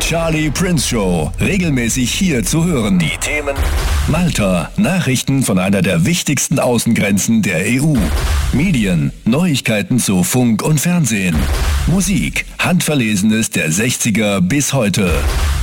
Charlie Prince Show, regelmäßig hier zu hören. Die Themen: Malta, Nachrichten von einer der wichtigsten Außengrenzen der EU. Medien, Neuigkeiten zu Funk und Fernsehen. Musik, Handverlesenes der 60er bis heute.